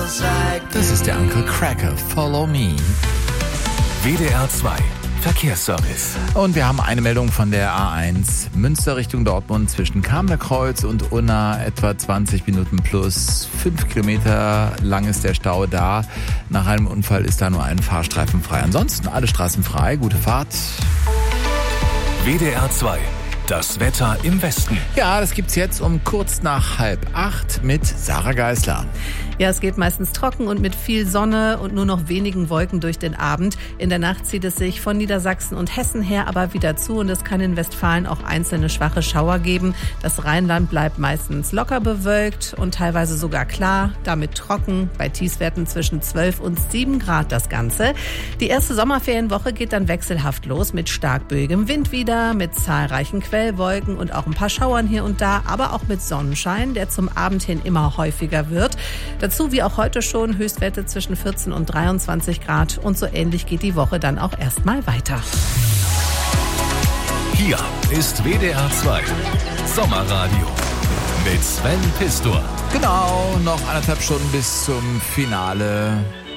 Das ist der Uncle Cracker, Follow Me. WDR 2 Verkehrsservice. Und wir haben eine Meldung von der A1 Münster Richtung Dortmund zwischen Kamener-Kreuz und Unna. Etwa 20 Minuten plus 5 Kilometer lang ist der Stau da. Nach einem Unfall ist da nur ein Fahrstreifen frei. Ansonsten alle Straßen frei. Gute Fahrt. WDR 2. Das Wetter im Westen. Ja, das gibt's jetzt um kurz nach 7:30 mit Sarah Geisler. Ja, es geht meistens trocken und mit viel Sonne und nur noch wenigen Wolken durch den Abend. In der Nacht zieht es sich von Niedersachsen und Hessen her aber wieder zu und es kann in Westfalen auch einzelne schwache Schauer geben. Das Rheinland bleibt meistens locker bewölkt und teilweise sogar klar, damit trocken, bei Tiefstwerten zwischen 12 und 7 Grad das Ganze. Die erste Sommerferienwoche geht dann wechselhaft los mit stark böigem Wind wieder, mit zahlreichen Quellwolken und auch ein paar Schauern hier und da, aber auch mit Sonnenschein, der zum Abend hin immer häufiger wird. Dazu wie auch heute schon Höchstwerte zwischen 14 und 23 Grad und so ähnlich geht die Woche dann auch erstmal weiter. Hier ist WDR 2 Sommerradio mit Sven Pistor. Genau, noch 1,5 Stunden bis zum Finale.